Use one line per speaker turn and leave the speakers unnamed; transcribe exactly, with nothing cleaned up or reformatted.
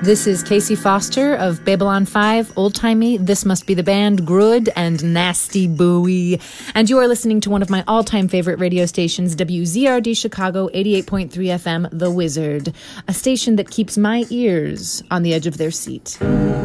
This is Casey Foster of Babylon five, Old Timey, This Must Be the Band, Grud, and Nasty Bowie. And you are listening to one of my all-time favorite radio stations, W Z R D Chicago, eighty-eight point three F M, The Wizard, a station that keeps my ears on the edge of their seat.